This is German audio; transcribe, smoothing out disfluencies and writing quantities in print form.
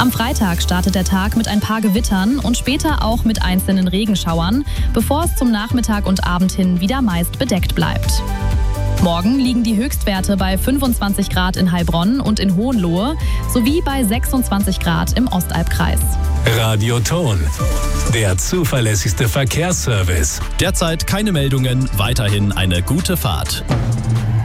Am Freitag startet der Tag mit ein paar Gewittern und später auch mit einzelnen Regenschauern, bevor es zum Nachmittag und Abend hin wieder meist bedeckt bleibt. Morgen liegen die Höchstwerte bei 25 Grad in Heilbronn und in Hohenlohe sowie bei 26 Grad im Ostalbkreis. Radio Ton, der zuverlässigste Verkehrsservice. Derzeit keine Meldungen, weiterhin eine gute Fahrt.